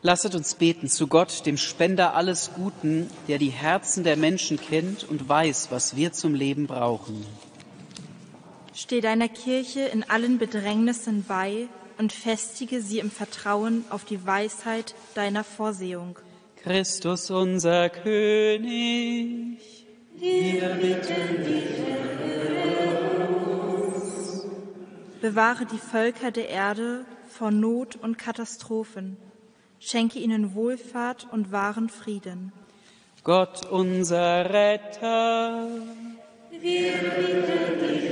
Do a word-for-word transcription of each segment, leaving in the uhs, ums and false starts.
Lasset uns beten zu Gott, dem Spender alles Guten, der die Herzen der Menschen kennt und weiß, was wir zum Leben brauchen. Steh deiner Kirche in allen Bedrängnissen bei und festige sie im Vertrauen auf die Weisheit deiner Vorsehung. Christus, unser König, wir bitten dich, erhöre uns. Bewahre die Völker der Erde vor Not und Katastrophen. Schenke ihnen Wohlfahrt und wahren Frieden. Gott, unser Retter, wir bitten dich,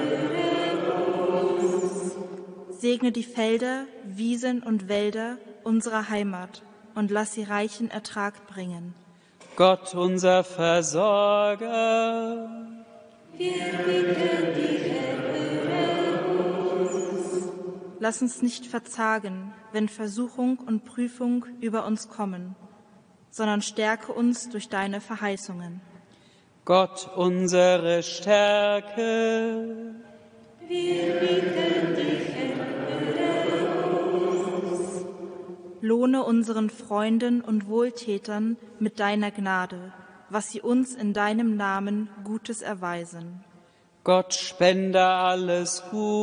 erhöre uns. Segne die Felder, Wiesen und Wälder unserer Heimat und lass sie reichen Ertrag bringen. Gott, unser Versorger, wir bitten dich, erhöre uns. Lass uns nicht verzagen, wenn Versuchung und Prüfung über uns kommen, sondern stärke uns durch deine Verheißungen. Gott, unsere Stärke, wir bitten dich, erhöre uns. Lohne unseren Freunden und Wohltätern mit deiner Gnade, was sie uns in deinem Namen Gutes erweisen. Gott, Spender alles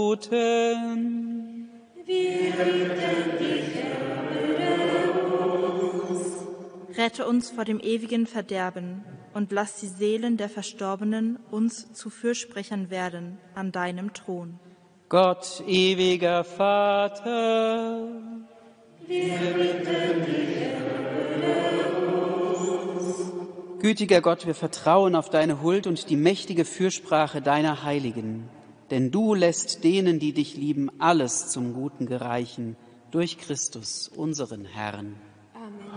Guten, wir bitten dich, erhöre uns. Rette uns vor dem ewigen Verderben und lass die Seelen der Verstorbenen uns zu Fürsprechern werden an deinem Thron. Gott, ewiger Vater, wir bitten dich, erhöre uns. Gütiger Gott, wir vertrauen auf deine Huld und die mächtige Fürsprache deiner Heiligen. Denn du lässt denen, die dich lieben, alles zum Guten gereichen, durch Christus, unseren Herrn.